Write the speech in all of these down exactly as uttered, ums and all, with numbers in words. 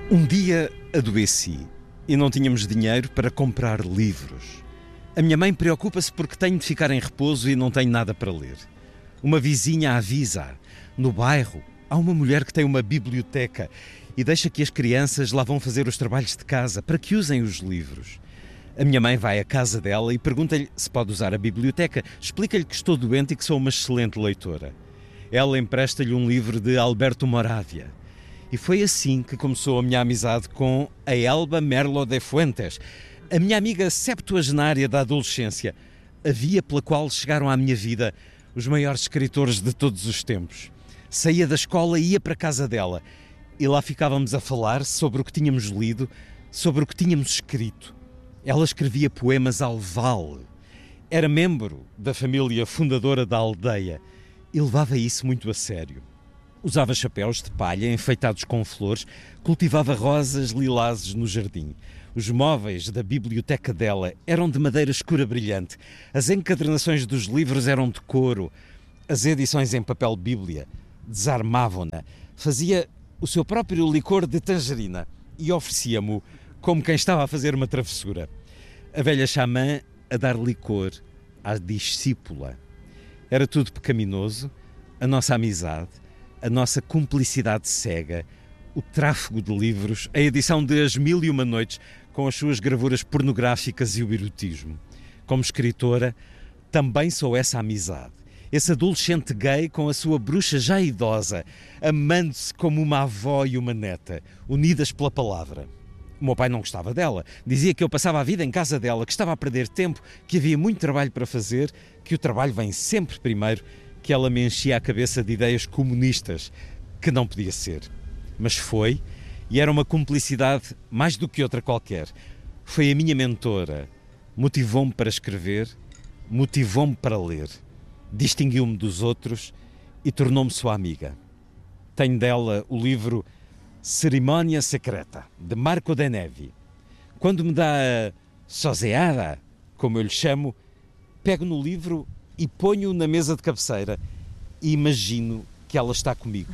Um dia adoeci e não tínhamos dinheiro para comprar livros. A minha mãe preocupa-se porque tenho de ficar em repouso e não tenho nada para ler. Uma vizinha avisa: no bairro há uma mulher que tem uma biblioteca e deixa que as crianças lá vão fazer os trabalhos de casa para que usem os livros. A minha mãe vai à casa dela e pergunta-lhe se pode usar a biblioteca. Explica-lhe que estou doente e que sou uma excelente leitora. Ela empresta-lhe um livro de Alberto Moravia. E foi assim que começou a minha amizade com a Elba Merlo de Fuentes, a minha amiga septuagenária da adolescência, a via pela qual chegaram à minha vida os maiores escritores de todos os tempos. Saía da escola e ia para a casa dela, e lá ficávamos a falar sobre o que tínhamos lido, sobre o que tínhamos escrito. Ela escrevia poemas ao vale. Era membro da família fundadora da aldeia e levava isso muito a sério. Usava chapéus de palha enfeitados com flores, cultivava rosas lilazes no jardim. Os móveis da biblioteca dela eram de madeira escura brilhante. As encadernações dos livros eram de couro. As edições em papel bíblia desarmavam-na. Fazia o seu próprio licor de tangerina e oferecia-mo como quem estava a fazer uma travessura. A velha xamã a dar licor à discípula. Era tudo pecaminoso, a nossa amizade, a nossa cumplicidade cega, o tráfego de livros, a edição de As Mil e Uma Noites, com as suas gravuras pornográficas e o erotismo. Como escritora, também sou essa amizade. Esse adolescente gay com a sua bruxa já idosa, amando-se como uma avó e uma neta, unidas pela palavra. O meu pai não gostava dela. Dizia que eu passava a vida em casa dela, que estava a perder tempo, que havia muito trabalho para fazer, que o trabalho vem sempre primeiro, que ela me enchia a cabeça de ideias comunistas, que não podia ser. Mas foi, e era uma cumplicidade mais do que outra qualquer. Foi a minha mentora. Motivou-me para escrever, motivou-me para ler. Distinguiu-me dos outros e tornou-me sua amiga. Tenho dela o livro Cerimónia Secreta, de Marco de Nevi. Quando me dá a soseada, como eu lhe chamo, pego no livro e ponho-o na mesa de cabeceira e imagino que ela está comigo.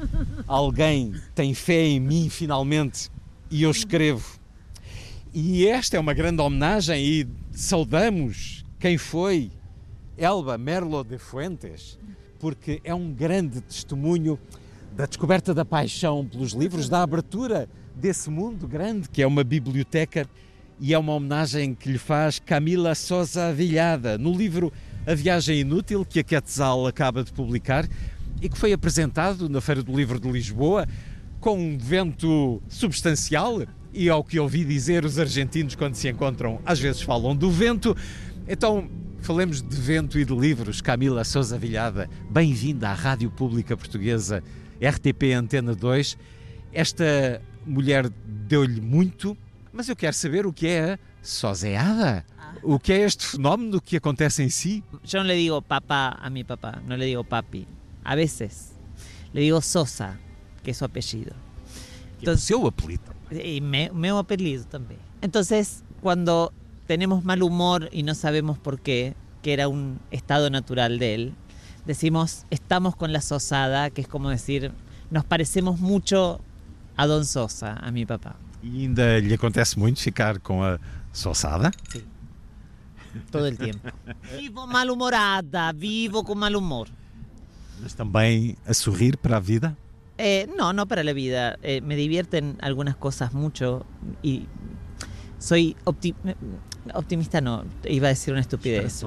Alguém tem fé em mim, finalmente, e eu escrevo. E esta é uma grande homenagem e saudamos quem foi Elba Merlo de Fuentes, porque é um grande testemunho da descoberta da paixão pelos livros, da abertura desse mundo grande que é uma biblioteca, e é uma homenagem que lhe faz Camila Sosa Villada, no livro A Viagem Inútil, que a Quetzal acaba de publicar e que foi apresentado na Feira do Livro de Lisboa com um vento substancial, e ao que ouvi dizer, os argentinos quando se encontram às vezes falam do vento. Então falemos de vento e de livros. Camila Sosa Villada, bem-vinda à Rádio Pública Portuguesa, R T P Antena dois. Esta mulher deu-lhe muito, mas eu quero saber o que é a soseada. O que é este fenómeno que acontece em si? Yo no le digo papá a mi papá, no le digo papi. A veces le digo Sosa, que es su apellido. Entonces, seu apelido. Y me, meu apellido también. Entonces, cuando tenemos mal humor y no sabemos por qué, que era un estado natural de él, decimos, estamos con la sosada, que es como decir, nos parecemos mucho a Don Sosa, a mi papá. E ainda lhe acontece muito ficar com a sosada? Sí. Todo el tiempo. Vivo mal-humorada, vivo con mal humor. Mas também a sorrir para a vida? Eh, no, no para la vida. Eh, me divierten algunas cosas mucho y soy opti- optimista, no, iba a decir una estupidez.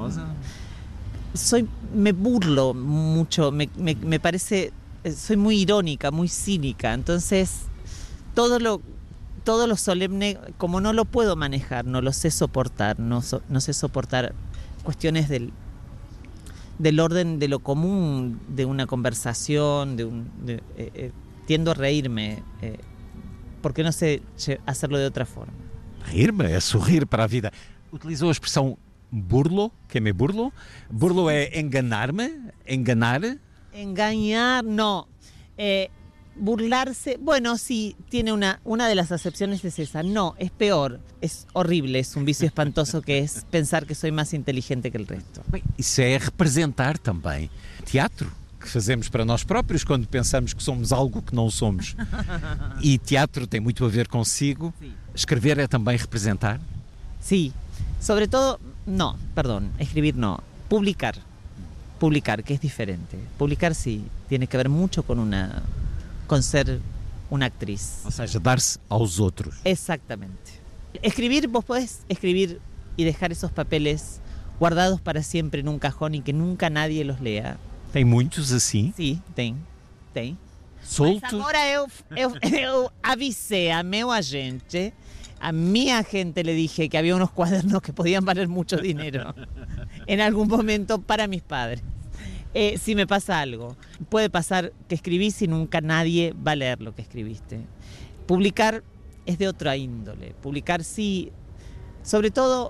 Soy, me burlo mucho, me, me, me parece, soy muy irónica, muy cínica, entonces todo lo, todo lo solemne, como no lo puedo manejar, no lo sé soportar, no, so, no sé soportar cuestiones del, del orden de lo común, de una conversación, de un, de, eh, eh, tiendo a reírme, eh, porque no sé hacerlo de otra forma. Rir-me é sorrir para a vida. Utilizou a expressão burlo, que me burlo. Burlo é enganar-me, enganar. Engañar, no. Eh, burlarse, bueno, sí, tiene una, una de las acepciones es esa. No, es peor, es horrible, es un vicio espantoso que es pensar que soy más inteligente que el resto. Bem, isso é representar também. Teatro, que fazemos para nós próprios quando pensamos que somos algo que não somos. E teatro tem muito a ver consigo. Sí. Escrever é também representar? Sí, sobre todo, no, perdón, escribir no, publicar, publicar, que es diferente. Publicar sí, tiene que ver mucho con una, con ser una actriz. Ou seja, dar-se aos outros. Exactamente. Escribir, vos podés escribir y dejar esos papeles guardados para siempre en un cajón y que nunca nadie los lea. Tem muitos assim? Sim, tem, tem. Soltos? Mas agora eu, eu, eu avisei a meu agente, a mi agente le dije que había unos cuadernos que podían valer mucho dinero en algún momento para mis padres. Eh, si me pasa algo, puede pasar que escribís y nunca nadie va a leer lo que escribiste. Publicar es de otra índole. Publicar sí, sobre todo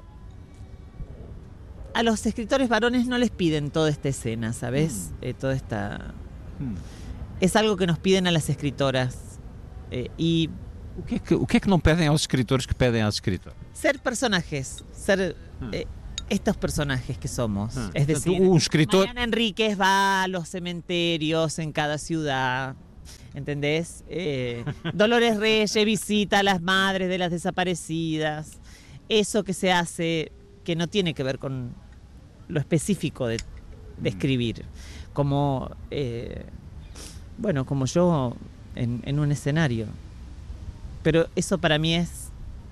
a los escritores varones no les piden toda esta escena, ¿sabes? Mm. Eh, toda esta... Mm. Es algo que nos piden a las escritoras. Eh, y... O que, é que, o que é que não pedem aos escritores que pedem às escritoras? Ser personajes, ser mm. eh, estos personajes que somos. Mm. Es decir, un escritor... Mariana Enríquez va a los cementerios en cada ciudad, ¿entendés? Eh, Dolores Reyes visita a las madres de las desaparecidas. Eso que se hace, que no tiene que ver con lo específico de, de escribir, como eh, bueno, como yo en, en un escenario, pero eso para mí es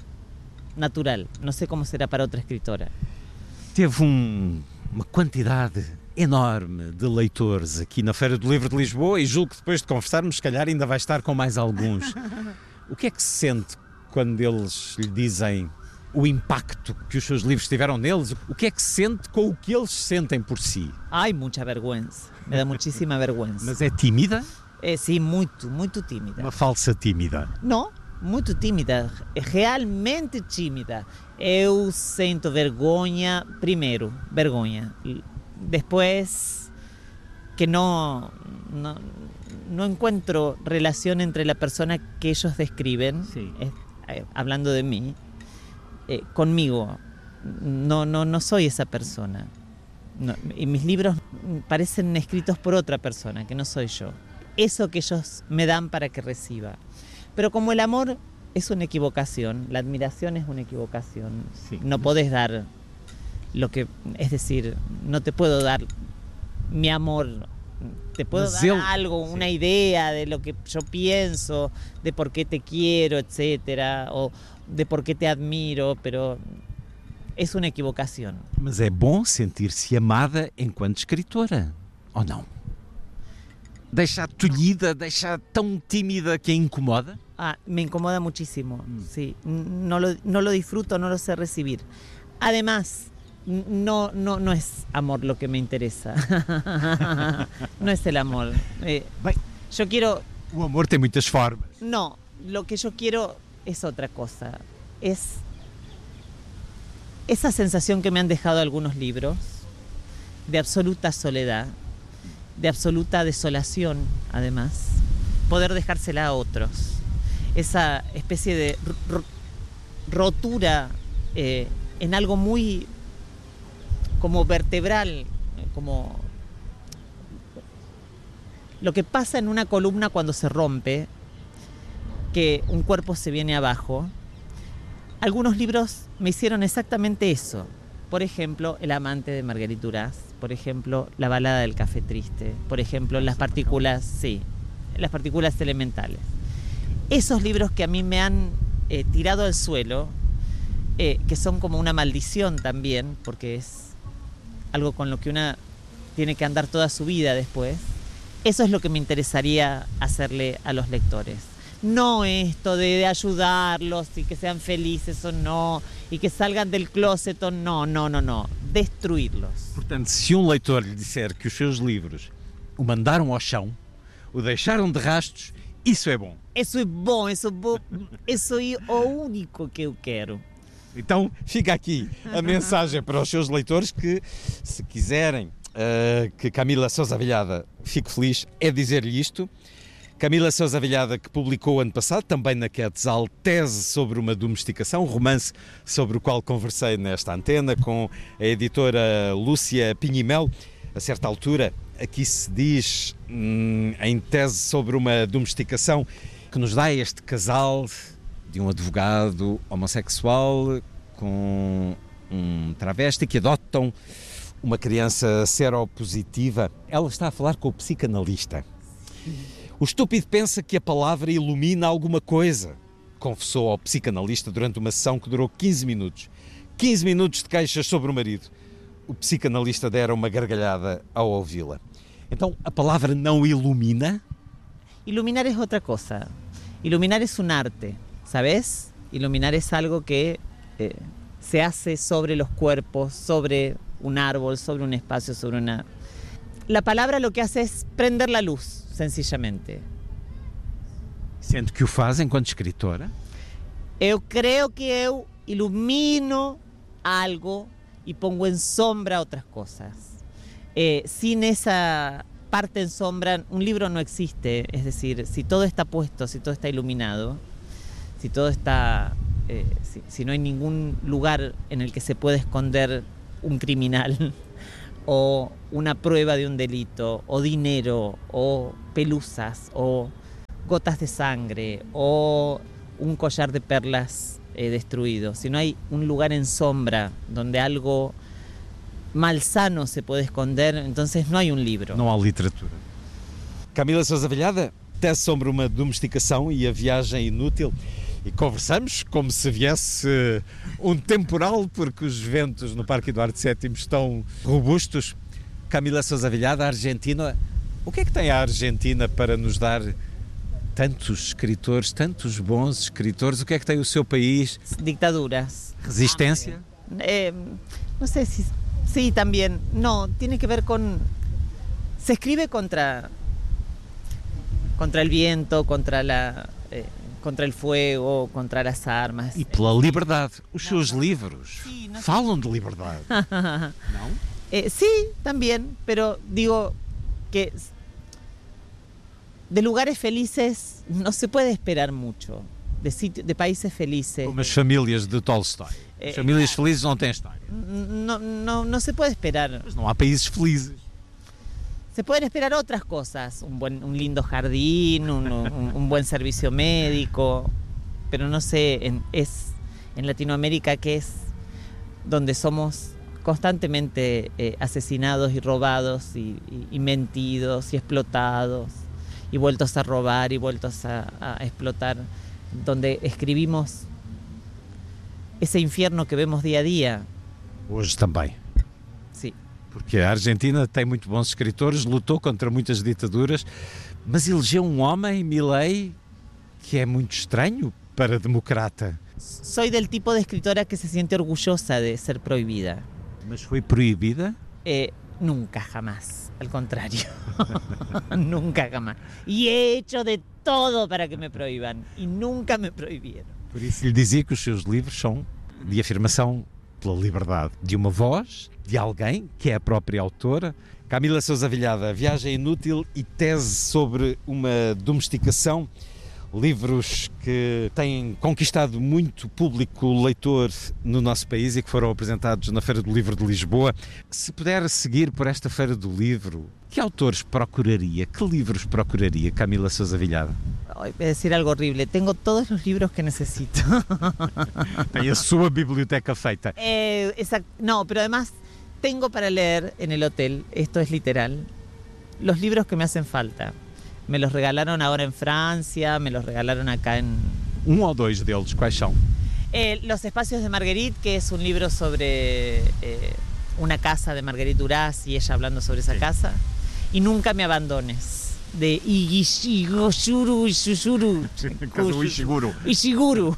natural, no sé cómo será para outra escritora. Teve um, uma quantidade enorme de leitores aqui na Feira do Livro de Lisboa e julgo que depois de conversarmos, se calhar ainda vai estar com mais alguns. O que é que se sente quando eles lhe dizem o impacto que os seus livros tiveram neles? O que é que se sente com o que eles sentem por si? Ai, muita vergüenza, me dá muitíssima vergüenza. Mas é tímida? É, sim, muito, muito tímida. Uma falsa tímida? Não, muito tímida, realmente tímida. Eu sinto vergonha, primeiro, vergonha. Después, que no, no, no encuentro relación entre la persona que ellos describen, sí. eh, hablando de mí, Eh, conmigo. No, no, no soy esa persona. No, y mis libros parecen escritos por otra persona, que no soy yo. Eso que ellos me dan para que reciba. Pero como el amor es una equivocación, la admiración es una equivocación, sí. No podés dar lo que... Es decir, no te puedo dar mi amor. Te puedo dar él, algo, una sí. idea de lo que yo pienso, de por qué te quiero, etcétera, o de por qué te admiro, pero es una equivocación. Mas é bom sentir-se amada enquanto escritora, ou não? Deixa tolhida, deixa tão tímida que a incomoda? Ah, me incomoda muchísimo, mm. sí. No lo, no lo disfruto, no lo sé recibir. Además, no, no, no es amor lo que me interesa. No es el amor. Eh, Bem, yo quiero... O amor tem muitas formas. No, lo que yo quiero es otra cosa. Es esa sensación que me han dejado algunos libros de absoluta soledad, de absoluta desolación, además, poder dejársela a otros. Esa especie de rotura eh, en algo muy como vertebral, como lo que pasa en una columna cuando se rompe, que un cuerpo se viene abajo. Algunos libros me hicieron exactamente eso. Por ejemplo, El amante de Marguerite Duras, por ejemplo, La balada del café triste, por ejemplo, Las partículas, sí, Las partículas elementales. Esos libros que a mí me han eh, tirado al suelo, eh, que son como una maldición también, porque es algo con lo que una tiene que andar toda su vida después, eso es lo que me interesaría hacerle a los lectores. No esto de, de ayudarlos y que sean felices o no, y que salgan del closet o no, no, no, no. Destruirlos. Portanto, se um leitor lhe disser que os seus livros o mandaram ao chão, o deixaram de rastros, isso é bom. Isso é bom, isso é bom, isso é o único que eu quero. Então, fica aqui a mensagem para os seus leitores que, se quiserem uh, que Camila Sousa Vilhada fique feliz, é dizer-lhe isto. Camila Sousa Vilhada, que publicou ano passado, também na Quetzal, Tese sobre uma domesticação, romance sobre o qual conversei nesta antena com a editora Lúcia Pinhimel. A certa altura, aqui se diz, hum, em tese sobre uma domesticação, que nos dá este casal de um advogado homossexual com um travesti que adotam uma criança seropositiva. Ela está a falar com o psicanalista. O estúpido pensa que a palavra ilumina alguma coisa, confessou ao psicanalista durante uma sessão que durou quinze minutos. quinze minutos de queixas sobre o marido. O psicanalista dera uma gargalhada ao ouvi-la. Então, a palavra não ilumina? Iluminar es otra cosa. Iluminar es un arte, ¿sabes? Iluminar es algo que eh, se hace sobre los cuerpos, sobre un árbol, sobre un espacio, sobre una... La palabra lo que hace es prender la luz, sencillamente. Sente que o faz enquanto escritora? Eu creo que eu ilumino algo y pongo en sombra otras cosas. Eh, sin esa parte en sombra, un libro no existe. Es decir, si todo está puesto, si todo está iluminado, si todo está, eh, si, si no hay ningún lugar en el que se puede esconder un criminal o una prueba de un delito, o dinero, o pelusas, o gotas de sangre, o un collar de perlas eh, destruido, si no hay un lugar en sombra donde algo malsano se puede esconder, entonces no hay um livro. Não há literatura. Camila Sousa Velhada, tese sobre uma domesticação e a viagem inútil. E conversamos como se viesse um temporal, porque os ventos no Parque Eduardo sétimo estão robustos. Camila Sousa Velhada, Argentina. O que é que tem a Argentina para nos dar tantos escritores, tantos bons escritores? O que é que tem o seu país? Dictaduras. Resistência? Eh, no sé si... Sí, también. No, tiene que ver con... Se escribe contra... Contra el viento, contra la... Eh, contra el fuego, contra las armas. E pela liberdade. Os seus livros Sí, no sé. falam de liberdade. Não? Eh, sí, también, pero digo que de lugares felices no se puede esperar mucho, de, sitio, de países felices. Como as famílias de Tolstói. As Eh, famílias claro. felizes não têm história. No, no, no se puede esperar. Mas não há países felizes. Se pueden esperar otras cosas, un, buen, un lindo jardín, un, un, un buen servicio médico, pero no sé, en, es en Latinoamérica, que es donde somos constantemente eh, asesinados y robados y, y, y mentidos y explotados y vueltos a robar y vueltos a, a explotar, donde escribimos ese infierno que vemos día a día. Hoje também. Sí. Porque a Argentina tem muito bons escritores, lutou contra muitas ditaduras, mas elegeu um homem, Milei, que é muito estranho para democrata. Soy del tipo de escritora que se siente orgullosa de ser prohibida. Mas foi proibida? Eh, nunca, jamás. Al contrario. Nunca, jamás. Y he hecho de todo para que me prohíban. Y nunca me prohibieron. Por isso lhe dizia que os seus livros são de afirmação pela liberdade de uma voz, de alguém que é a própria autora. Camila Sousa Velhada, Viagem Inútil e Tese sobre uma Domesticação. Livros que têm conquistado muito público leitor no nosso país e que foram apresentados na Feira do Livro de Lisboa. Se puder seguir por esta Feira do Livro, que autores procuraria? Que livros procuraria, Camila Sousa Velhada? Voy a decir algo horrible. Tengo todos los libros que necesito. Tem a sua biblioteca feita. Eh, exact- no, pero además tengo para leer en el hotel, esto es literal, los libros que me hacen falta. Me los regalaron ahora en Francia, me los regalaron acá en... Um ou dois deles, quais são? Eh, Los Espacios de Marguerite, que es un libro sobre eh, una casa de Marguerite Duras y ella hablando sobre esa casa. Y Nunca me abandones, de Ishiguro Ishiguro. Ishiguro. Ishiguro.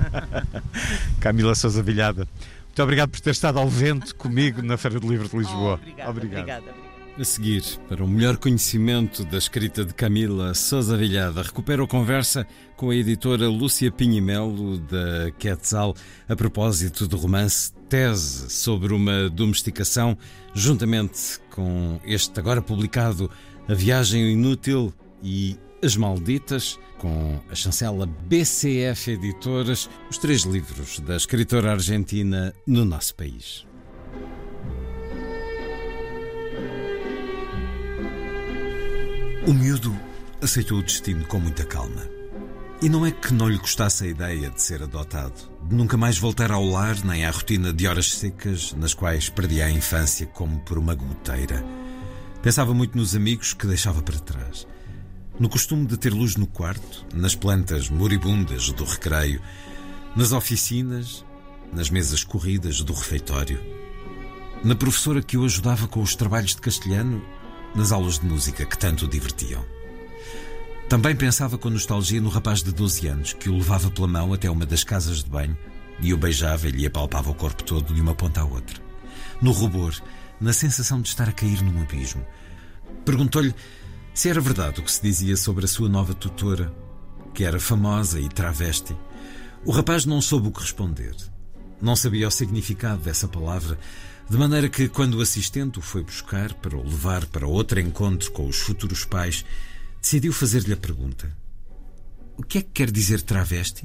Camila Sousa Velhada, muito obrigado por ter estado ao vento comigo na Feira do Livro de Lisboa. Obrigada, obrigada, obrigada. A seguir, para um melhor conhecimento da escrita de Camila Sousa Velhada, recupero a conversa com a editora Lúcia Pinhimelo, da Quetzal, a propósito do romance Tese sobre uma Domesticação, juntamente com este agora publicado A Viagem Inútil e As Malditas, com a chancela B C F Editoras, os três livros da escritora argentina no nosso país. O miúdo aceitou o destino com muita calma. E não é que não lhe gostasse a ideia de ser adotado, de nunca mais voltar ao lar nem à rotina de horas secas nas quais perdia a infância como por uma goteira. Pensava muito nos amigos que deixava para trás, no costume de ter luz no quarto, nas plantas moribundas do recreio, nas oficinas, nas mesas corridas do refeitório, na professora que o ajudava com os trabalhos de castelhano, nas aulas de música que tanto o divertiam. Também pensava com nostalgia no rapaz de doze anos que o levava pela mão até uma das casas de banho e o beijava e lhe apalpava o corpo todo de uma ponta à outra. No rubor, na sensação de estar a cair num abismo. Perguntou-lhe se era verdade o que se dizia sobre a sua nova tutora, que era famosa e travesti. O rapaz não soube o que responder. Não sabia o significado dessa palavra, de maneira que, quando o assistente o foi buscar para o levar para outro encontro com os futuros pais, decidiu fazer-lhe a pergunta: o que é que quer dizer travesti?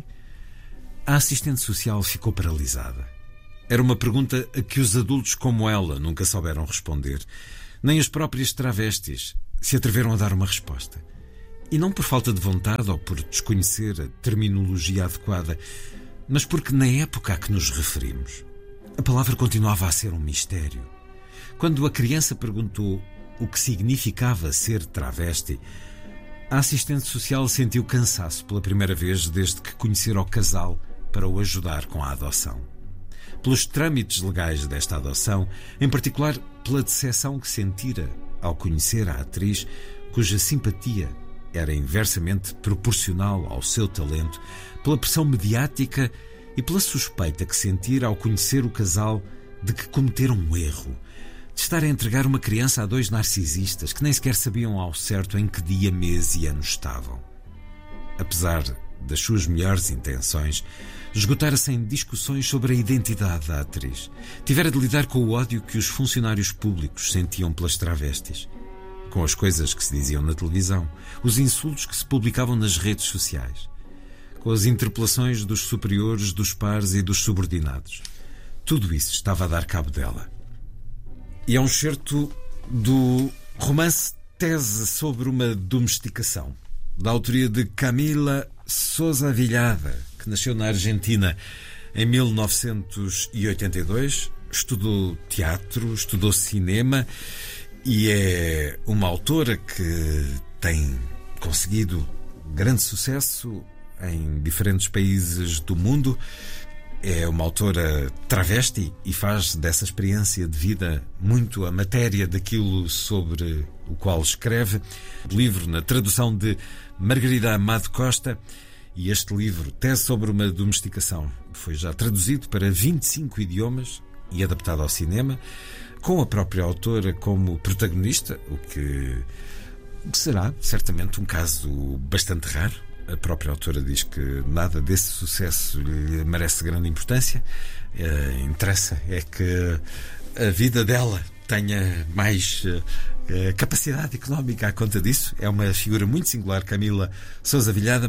A assistente social ficou paralisada. Era uma pergunta a que os adultos como ela nunca souberam responder. Nem as próprias travestis se atreveram a dar uma resposta. E não por falta de vontade ou por desconhecer a terminologia adequada, mas porque na época a que nos referimos, a palavra continuava a ser um mistério. Quando a criança perguntou o que significava ser travesti, a assistente social sentiu cansaço pela primeira vez desde que conhecera o casal para o ajudar com a adoção. Pelos trâmites legais desta adoção, em particular pela decepção que sentira ao conhecer a atriz, cuja simpatia era inversamente proporcional ao seu talento, pela pressão mediática e pela suspeita que sentira ao conhecer o casal de que cometeram um erro, de estar a entregar uma criança a dois narcisistas que nem sequer sabiam ao certo em que dia, mês e ano estavam. Apesar das suas melhores intenções, esgotara-se em discussões sobre a identidade da atriz. Tivera de lidar com o ódio que os funcionários públicos sentiam pelas travestis, com as coisas que se diziam na televisão, os insultos que se publicavam nas redes sociais, com as interpelações dos superiores, dos pares e dos subordinados. Tudo isso estava a dar cabo dela. E é um excerto do romance Tese sobre uma Domesticação, da autoria de Camila Sosa Villada, que nasceu na Argentina em mil novecentos e oitenta e dois, estudou teatro, estudou cinema e é uma autora que tem conseguido grande sucesso em diferentes países do mundo. É uma autora travesti e faz dessa experiência de vida muito a matéria daquilo sobre o qual escreve. O livro na tradução de Margarida Amado Costa, e este livro, Tese sobre uma Domesticação, foi já traduzido para vinte e cinco idiomas e adaptado ao cinema, com a própria autora como protagonista, o que será certamente um caso bastante raro. A própria autora diz que nada desse sucesso lhe merece grande importância. Uh, interessa é que a vida dela tenha mais uh, capacidade económica à conta disso. É uma figura muito singular, Camila Sosa Villada.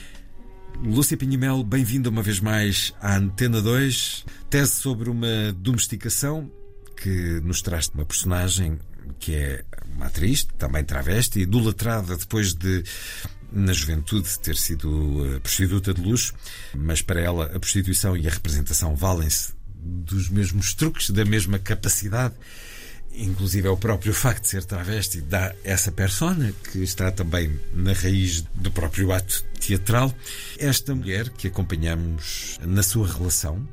Lúcia Pinho-Melo, bem-vinda uma vez mais à Antena dois. Tese sobre uma Domesticação, que nos traz uma personagem que é uma atriz, também travesti, idolatrada depois de, na juventude, ter sido prostituta de luxo, mas para ela a prostituição e a representação valem-se dos mesmos truques, da mesma capacidade. Inclusive é o próprio facto de ser travesti dá essa persona que está também na raiz do próprio ato teatral. Esta mulher que acompanhamos na sua relação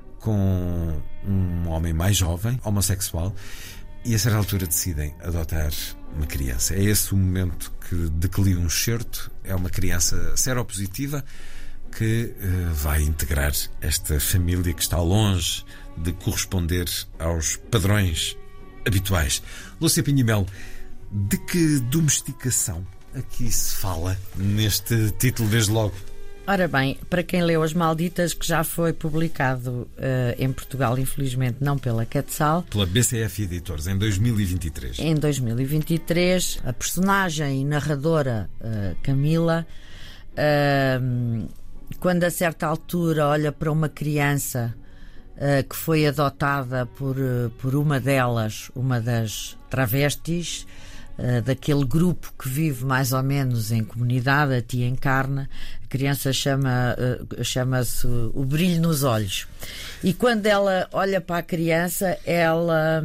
com um homem mais jovem, homossexual, e a certa altura decidem adotar uma criança. É esse o momento que, de que li um excerto. É uma criança seropositiva que uh, vai integrar esta família que está longe de corresponder aos padrões habituais. Lúcia Pinho-Melo, de que domesticação aqui se fala neste título desde logo? Ora bem, para quem leu As Malditas, que já foi publicado uh, em Portugal, infelizmente não pela Quetzal, pela B C F Editores, em dois mil e vinte e três. Em dois mil e vinte e três, a personagem e narradora uh, Camila, uh, quando a certa altura olha para uma criança uh, que foi adotada por, uh, por uma delas, uma das travestis, uh, daquele grupo que vive mais ou menos em comunidade, a tia encarna. A criança chama, uh, chama-se o brilho nos olhos. E quando ela olha para a criança, ela,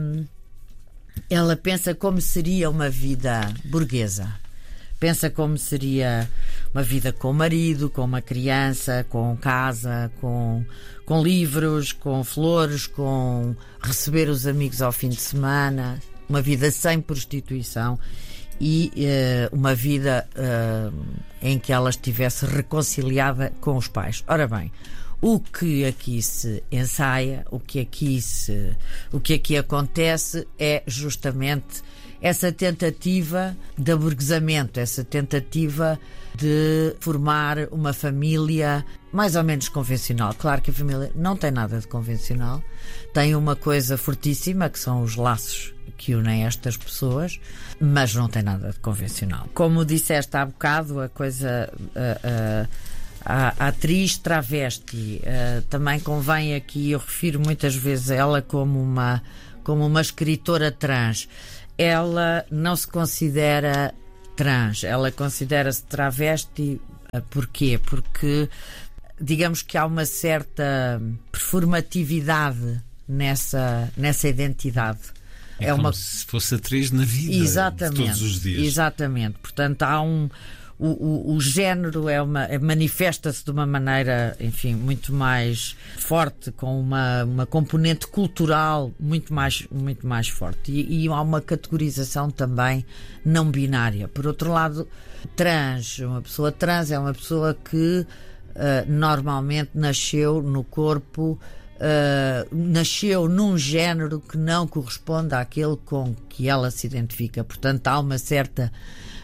ela pensa como seria uma vida burguesa. Pensa como seria uma vida com o marido, com uma criança, com casa, com, com livros, com flores, com receber os amigos ao fim de semana, uma vida sem prostituição e uh, uma vida uh, em que ela estivesse reconciliada com os pais. Ora bem, o que aqui se ensaia, o que aqui, se, o que aqui acontece é justamente essa tentativa de aburguesamento, essa tentativa de formar uma família mais ou menos convencional. Claro que a família não tem nada de convencional, tem uma coisa fortíssima que são os laços que unem estas pessoas, mas não tem nada de convencional. Como disseste há bocado, a coisa... A, a, a atriz travesti, a, também convém aqui, eu refiro muitas vezes a ela como uma, como uma escritora trans. Ela não se considera trans, ela considera-se travesti. Porquê? Porque digamos que há uma certa performatividade nessa, nessa identidade. É, é como uma... se fosse atriz na vida. Exatamente, de todos os dias. Exatamente. Portanto, há um... O, o, o género é uma, manifesta-se de uma maneira, enfim, muito mais forte, com uma, uma componente cultural muito mais, muito mais forte. E, e há uma categorização também não binária. Por outro lado, trans, uma pessoa trans é uma pessoa que uh, normalmente nasceu no corpo, uh, nasceu num género que não corresponde àquele com que ela se identifica. Portanto, há uma certa...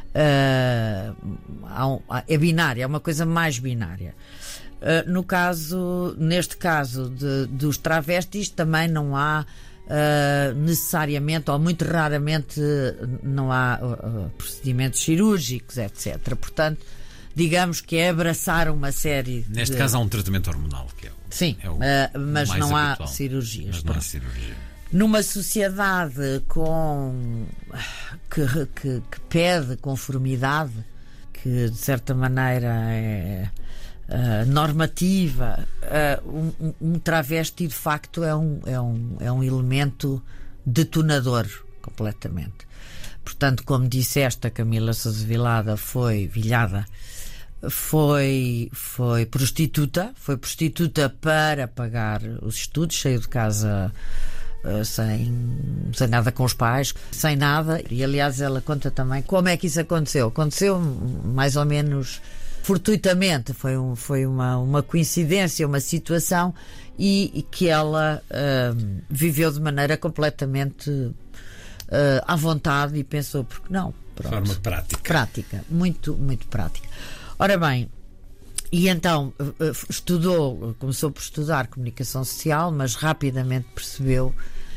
Uh, é binária, é uma coisa mais binária. Uh, no caso, neste caso de, dos travestis, também não há uh, necessariamente, ou muito raramente, não há uh, procedimentos cirúrgicos, etcétera. Portanto, digamos que é abraçar uma série. Neste de... caso, há um tratamento hormonal, que é o, Sim, é o, uh, mas o não habitual. há cirurgias. Mas não há cirurgia. Numa sociedade com que, que, que pede conformidade, que de certa maneira é uh, normativa, uh, um, um travesti de facto é um, é, um, é um elemento detonador completamente. Portanto, como disseste, a Camila Sousa Vilada foi vilhada, foi, foi prostituta, foi prostituta para pagar os estudos, saiu de casa Sem, sem nada com os pais, sem nada. E aliás ela conta também como é que isso aconteceu. Aconteceu mais ou menos fortuitamente, foi, um, foi uma, uma coincidência, uma situação, e, e que ela uh, viveu de maneira completamente uh, à vontade e pensou, porque não? De forma prática. Prática, muito, muito prática. Ora bem, e então estudou, começou por estudar comunicação social, mas rapidamente percebeu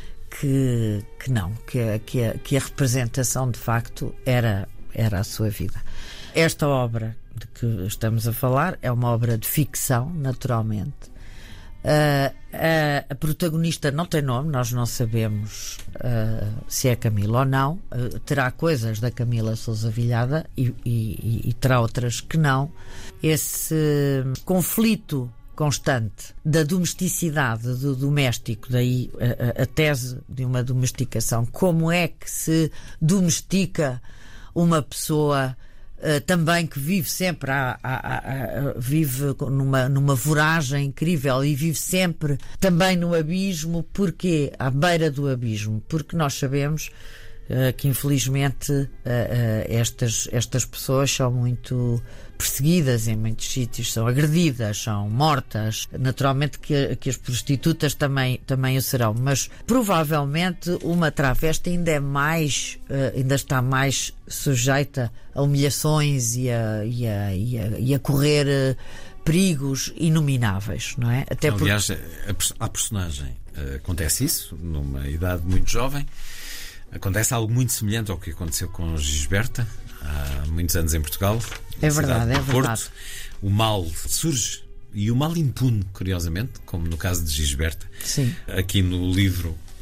que, que não, que a, que, a, que a representação de facto era, era a sua vida. Esta obra de que estamos a falar é uma obra de ficção, naturalmente. Uh, uh, a protagonista não tem nome, nós não sabemos uh, se é Camila ou não. Uh, terá coisas da Camila Sousa Vilhada e, e, e terá outras que não. Esse conflito constante da domesticidade do doméstico, daí a, a tese de uma domesticação. Como é que se domestica uma pessoa Uh, também que vive sempre a, a, a, a, vive numa, numa voragem incrível e vive sempre também no abismo. Porquê? À beira do abismo, porque nós sabemos uh, que infelizmente uh, uh, estas, estas pessoas são muito perseguidas em muitos sítios, são agredidas, são mortas. Naturalmente que, que as prostitutas também, também o serão, mas provavelmente uma travesti ainda é mais, uh, ainda está mais sujeita a humilhações e a, e a, e a, e a correr uh, perigos inomináveis, não é? Até Aliás, porque... a, a personagem uh, acontece isso numa idade muito jovem. Acontece algo muito semelhante ao que aconteceu com Gisberta há muitos anos em Portugal. É verdade, é verdade. O mal surge e o mal impune, curiosamente, como no caso de Gisberta. Sim. Aqui no livro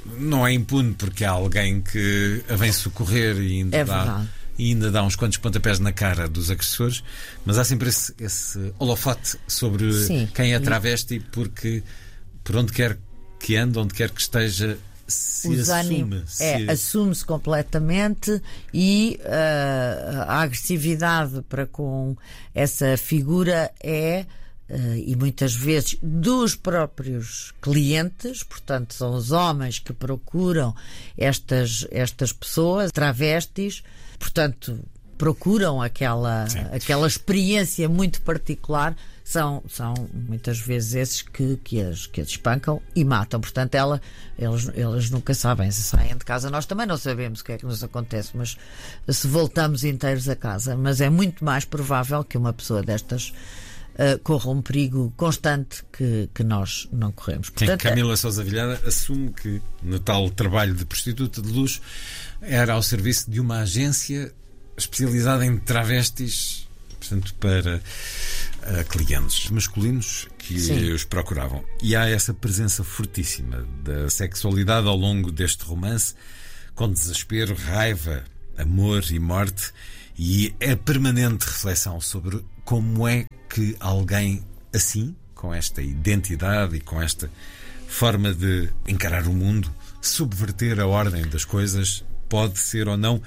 não é impune porque há alguém que a vem socorrer e ainda, É dá, verdade. e ainda dá uns quantos pontapés na cara dos agressores, mas há sempre esse, esse holofote sobre Sim. quem é travesti, porque por onde quer que ande, onde quer que esteja, se Os assume. ânimos- se... é, assume-se completamente e uh, a agressividade para com essa figura é, uh, e muitas vezes dos próprios clientes, portanto são os homens que procuram estas, estas pessoas, travestis, portanto procuram aquela, aquela experiência muito particular. São, são muitas vezes esses que, que, as, que as espancam e matam. Portanto, ela, eles, eles nunca sabem se saem de casa. Nós também não sabemos o que é que nos acontece, mas se voltamos inteiros a casa. Mas é muito mais provável que uma pessoa destas uh, corra um perigo constante que, que nós não corremos. Portanto, Camila Sousa Vilhada assume que no tal trabalho de prostituta de luxo era ao serviço de uma agência especializada em travestis, portanto, para uh, clientes masculinos que Sim. os procuravam. E há essa presença fortíssima da sexualidade ao longo deste romance, com desespero, raiva, amor e morte, e a permanente reflexão sobre como é que alguém assim, com esta identidade e com esta forma de encarar o mundo, subverter a ordem das coisas, pode ser ou não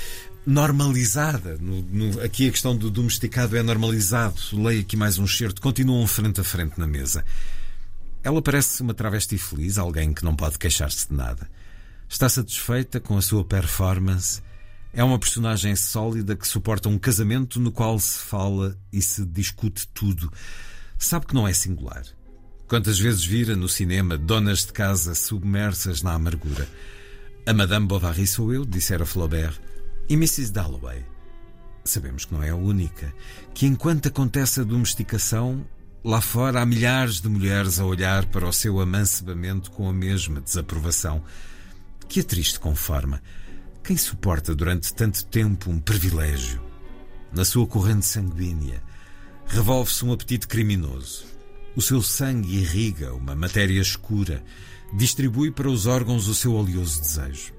normalizada. No, no, aqui a questão do domesticado é normalizado. Leio aqui mais um excerto. Continuam frente a frente na mesa. Ela parece uma travesti feliz, alguém que não pode queixar-se de nada. Está satisfeita com a sua performance. É uma personagem sólida que suporta um casamento no qual se fala e se discute tudo. Sabe que não é singular. Quantas vezes vira no cinema donas de casa submersas na amargura. A Madame Bovary sou eu, dissera Flaubert. E missus Dalloway? Sabemos que não é a única, que enquanto acontece a domesticação, lá fora há milhares de mulheres a olhar para o seu amancebamento com a mesma desaprovação. Que a triste conforma. Quem suporta durante tanto tempo um privilégio? Na sua corrente sanguínea revolve-se um apetite criminoso. O seu sangue irriga uma matéria escura, distribui para os órgãos o seu oleoso desejo.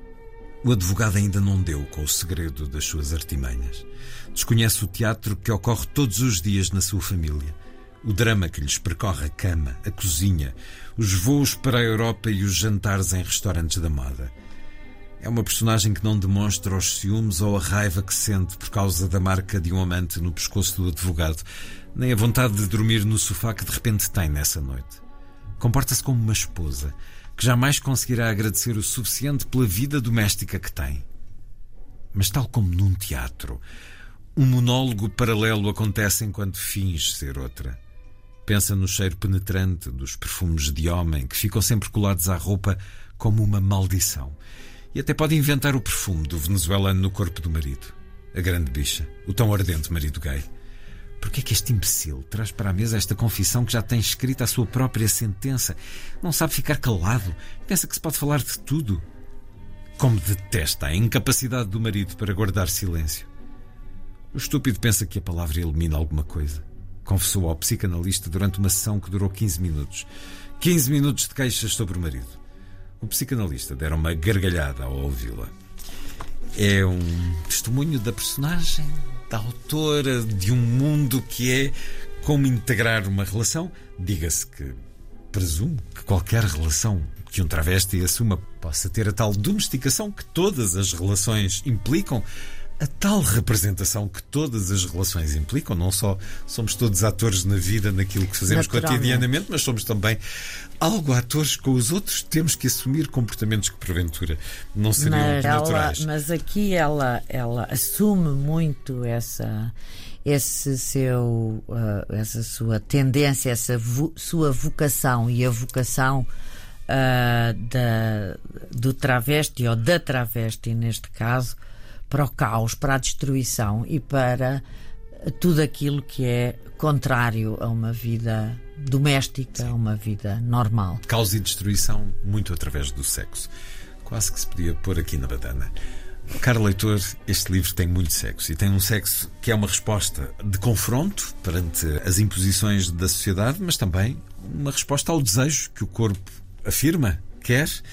O advogado ainda não deu com o segredo das suas artimanhas. Desconhece o teatro que ocorre todos os dias na sua família. O drama que lhes percorre a cama, a cozinha, os voos para a Europa e os jantares em restaurantes da moda. É uma personagem que não demonstra os ciúmes ou a raiva que sente por causa da marca de um amante no pescoço do advogado, nem a vontade de dormir no sofá que de repente tem nessa noite. Comporta-se como uma esposa que jamais conseguirá agradecer o suficiente pela vida doméstica que tem. Mas tal como num teatro, um monólogo paralelo acontece enquanto finge ser outra. Pensa no cheiro penetrante dos perfumes de homem que ficam sempre colados à roupa como uma maldição. E até pode inventar o perfume do venezuelano no corpo do marido. A grande bicha, o tão ardente marido gay. Porque é que este imbecil traz para a mesa esta confissão que já tem escrita a sua própria sentença? Não sabe ficar calado. Pensa que se pode falar de tudo. Como detesta a incapacidade do marido para guardar silêncio. O estúpido pensa que a palavra elimina alguma coisa. Confessou ao psicanalista durante uma sessão que durou quinze minutos. quinze minutos de queixas sobre o marido. O psicanalista dera uma gargalhada ao ouvi-la. É um testemunho da personagem, da autora, de um mundo que é como integrar uma relação. Diga-se que presumo que qualquer relação que um travesti assuma possa ter a tal domesticação que todas as relações implicam, a tal representação que todas as relações implicam. Não só somos todos atores na vida, naquilo que fazemos cotidianamente, mas somos também algo atores com os outros. Temos que assumir comportamentos que porventura não seriam mas naturais. Ela, mas aqui ela, ela assume muito essa, esse seu, uh, essa sua tendência, essa vo, sua vocação, e a vocação uh, da, do travesti, ou da travesti neste caso, para o caos, para a destruição e para tudo aquilo que é contrário a uma vida doméstica, Sim. a uma vida normal. Caos e destruição muito através do sexo. Quase que se podia pôr aqui na badana. Caro leitor, este livro tem muito sexo, e tem um sexo que é uma resposta de confronto perante as imposições da sociedade, mas também uma resposta ao desejo que o corpo afirma, quer,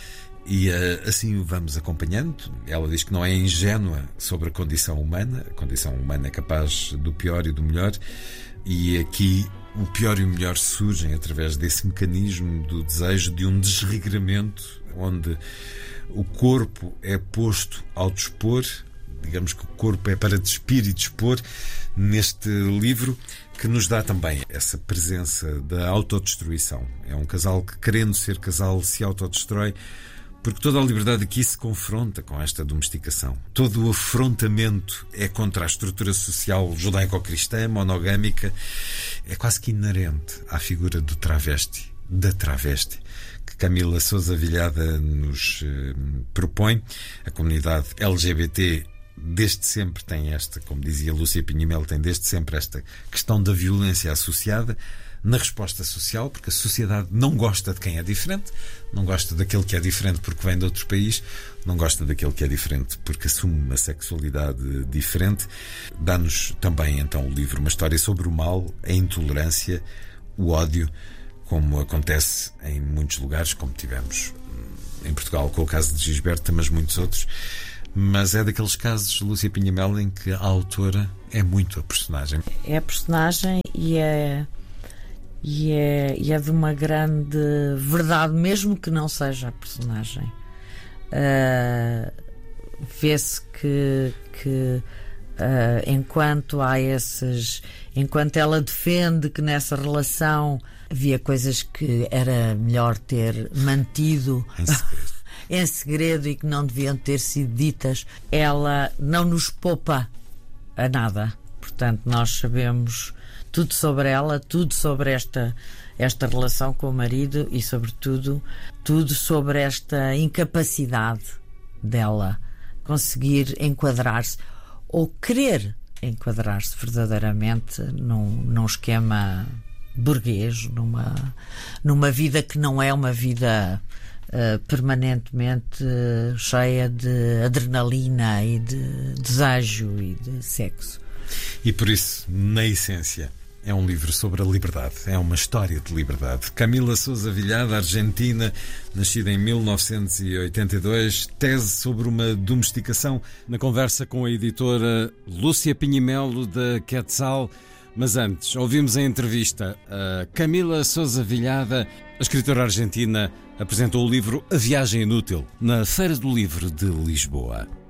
E assim o vamos acompanhando. Ela diz que não é ingênua sobre a condição humana. A condição humana é capaz do pior e do melhor. E aqui o pior e o melhor surgem através desse mecanismo do desejo de um desregramento, onde o corpo é posto ao dispor. Digamos que o corpo é para despir e dispor, neste livro, que nos dá também essa presença da autodestruição. É um casal que, querendo ser casal, se autodestrói, porque toda a liberdade aqui se confronta com esta domesticação. Todo o afrontamento é contra a estrutura social judaico-cristã, monogâmica, é quase que inerente à figura do travesti, da travesti, que Camila Sousa Vilhada nos eh, propõe. A comunidade L G B T desde sempre tem esta, como dizia Lúcia Pinhimel, tem desde sempre esta questão da violência associada na resposta social, porque a sociedade não gosta de quem é diferente, não gosta daquele que é diferente porque vem de outro país, não gosta daquele que é diferente porque assume uma sexualidade diferente. Dá-nos também então o livro uma história sobre o mal, a intolerância, o ódio, como acontece em muitos lugares, como tivemos em Portugal com o caso de Gisberta, mas muitos outros. Mas é daqueles casos, Lúcia Pinhamel, em que a autora é muito a personagem. É a personagem e é, e é, e é de uma grande verdade, mesmo que não seja a personagem. Uh, vê-se que, que uh, enquanto há esses... Enquanto ela defende que nessa relação havia coisas que era melhor ter mantido... Em segredo. em segredo e que não deviam ter sido ditas, ela não nos poupa a nada. Portanto, nós sabemos tudo sobre ela, tudo sobre esta, esta relação com o marido e, sobretudo, tudo sobre esta incapacidade dela conseguir enquadrar-se ou querer enquadrar-se verdadeiramente num, num esquema burguês, numa, numa vida que não é uma vida Uh, permanentemente uh, cheia de adrenalina e de desejo e de sexo. E por isso, na essência, é um livro sobre a liberdade, é uma história de liberdade. Camila Sousa Vilhada, argentina, nascida em mil novecentos e oitenta e dois, tese sobre uma domesticação, na conversa com a editora Lúcia Pinhimelo da Quetzal. Mas antes, ouvimos a entrevista a Camila Sousa Vilhada. A escritora argentina apresentou o livro A Viagem Inútil na Feira do Livro de Lisboa.